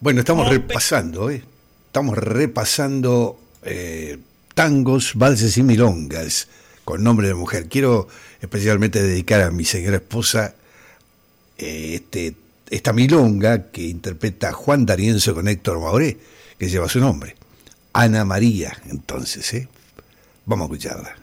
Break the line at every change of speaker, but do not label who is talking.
Bueno, estamos
Rompe.
repasando, ¿eh? Estamos repasando tangos, valses y milongas con nombre de mujer. Quiero especialmente dedicar a mi señora esposa esta milonga que interpreta Juan D'Arienzo con Héctor Mauré, que lleva su nombre. Ana María, entonces, ¿eh? Vamos a escucharla.